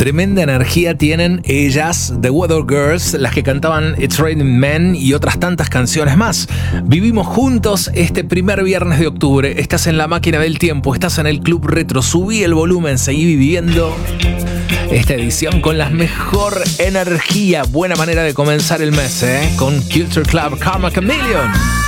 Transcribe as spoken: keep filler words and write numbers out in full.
Tremenda energía tienen ellas, The Weather Girls, las que cantaban It's Raining Men y otras tantas canciones más. Vivimos juntos este primer viernes de octubre. Estás en la máquina del tiempo, estás en el Club Retro. Subí el volumen, seguí viviendo esta edición con la mejor energía. Buena manera de comenzar el mes, ¿eh? Con Culture Club Karma Chameleon.